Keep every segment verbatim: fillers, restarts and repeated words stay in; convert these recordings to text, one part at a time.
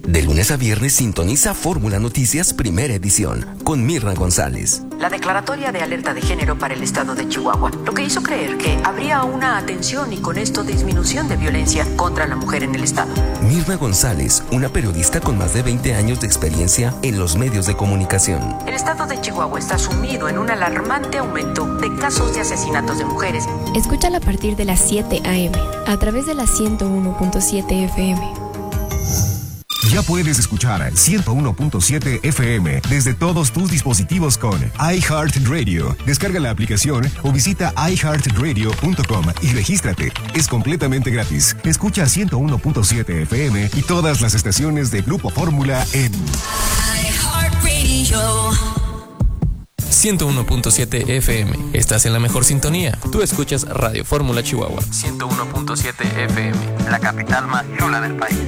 De lunes a viernes sintoniza Fórmula Noticias Primera Edición con Mirna González. La declaratoria de alerta de género para el estado de Chihuahua, lo que hizo creer que habría una atención y con esto disminución de violencia contra la mujer en el estado. Mirna González, una periodista con más de veinte años de experiencia en los medios de comunicación. El estado de Chihuahua está sumido en un alarmante aumento de casos de asesinatos de mujeres. Escúchala a partir de las siete a eme a través de la ciento uno punto siete efe eme. Ya puedes escuchar ciento uno punto siete efe eme desde todos tus dispositivos con iHeartRadio. Descarga la aplicación o visita i heart radio punto com y regístrate. Es completamente gratis. Escucha ciento uno punto siete efe eme y todas las estaciones de Grupo Fórmula en iHeartRadio. ciento uno punto siete efe eme. Estás en la mejor sintonía. Tú escuchas Radio Fórmula Chihuahua. ciento uno punto siete efe eme, la capital más chula del país.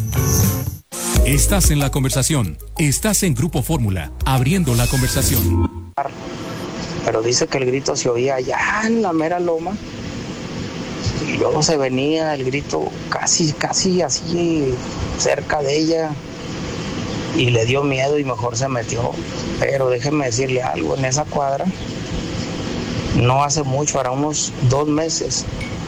Estás en la conversación. Estás en Grupo Fórmula, abriendo la conversación. Pero dice que el grito se oía allá en la mera loma. Y luego se venía el grito casi, casi así cerca de ella. Y le dio miedo y mejor se metió. Pero déjeme decirle algo, en esa cuadra, no hace mucho, hará unos dos meses,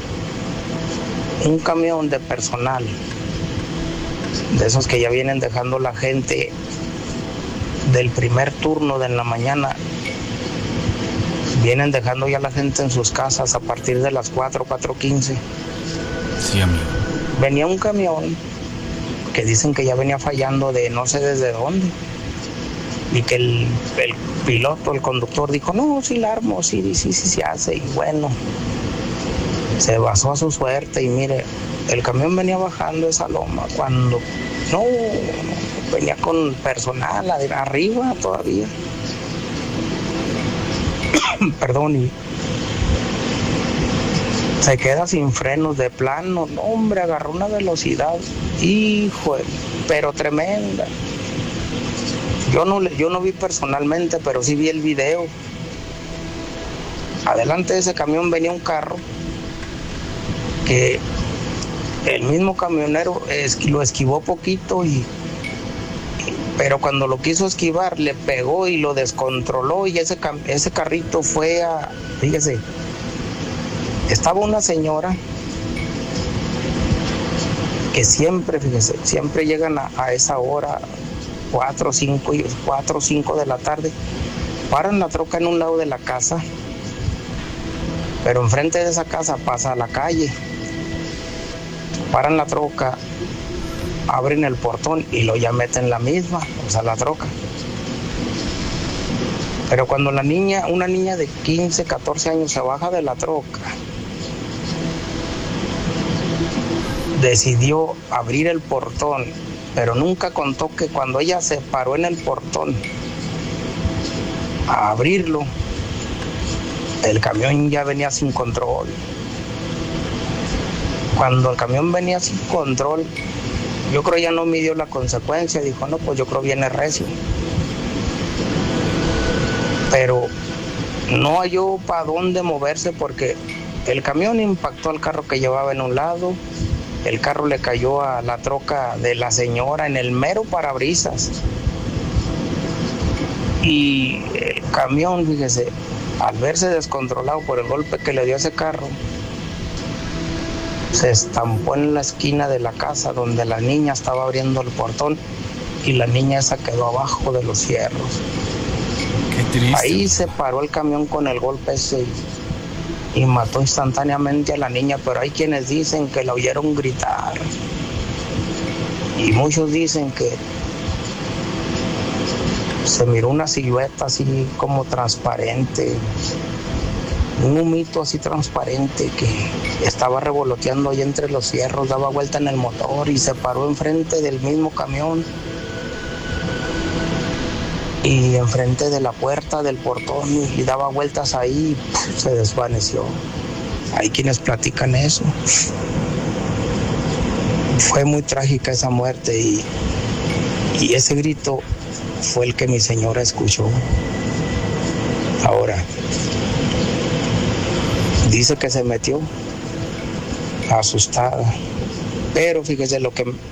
un camión de personal, de esos que ya vienen dejando la gente del primer turno de en la mañana, vienen dejando ya la gente en sus casas a partir de las cuatro, cuatro quince. Sí, amigo. Venía un camión que dicen que ya venía fallando de no sé desde dónde, y que el, el piloto, el conductor dijo, no, sí la armo, sí, sí, sí se hace, y bueno, se basó a su suerte, y mire, el camión venía bajando esa loma cuando, no, venía con personal arriba todavía, perdón, y se queda sin frenos de plano, no, hombre, agarró una velocidad, hijo, pero tremenda. Yo no, yo no vi personalmente, pero sí vi el video. Adelante de ese camión venía un carro que el mismo camionero lo esquivó poquito, y, pero cuando lo quiso esquivar le pegó y lo descontroló, y ese, ese carrito fue a, fíjese, estaba una señora que siempre, fíjese, siempre llegan a, a esa hora, cuatro, cinco, cuatro, cinco de la tarde, paran la troca en un lado de la casa, pero enfrente de esa casa pasa la calle, paran la troca, abren el portón y lo ya meten la misma, o sea, la troca. Pero cuando la niña, una niña de quince, catorce años se baja de la troca, decidió abrir el portón, pero nunca contó que cuando ella se paró en el portón a abrirlo, el camión ya venía sin control. Cuando el camión venía sin control, yo creo ya no midió la consecuencia, dijo, no, pues yo creo viene recio. Pero no halló para dónde moverse porque el camión impactó al carro que llevaba en un lado. El carro le cayó a la troca de la señora en el mero parabrisas. Y el camión, fíjese, al verse descontrolado por el golpe que le dio a ese carro, se estampó en la esquina de la casa donde la niña estaba abriendo el portón, y la niña esa quedó abajo de los fierros. Qué triste. Ahí se paró el camión con el golpe ese y mató instantáneamente a la niña, pero hay quienes dicen que la oyeron gritar, y muchos dicen que se miró una silueta así como transparente, un humito así transparente que estaba revoloteando ahí entre los fierros, daba vuelta en el motor y se paró enfrente del mismo camión y enfrente de la puerta del portón y daba vueltas ahí y se desvaneció. Hay quienes platican eso. Fue muy trágica esa muerte y, y ese grito fue el que mi señora escuchó. Ahora, dice que se metió asustada, pero fíjese lo que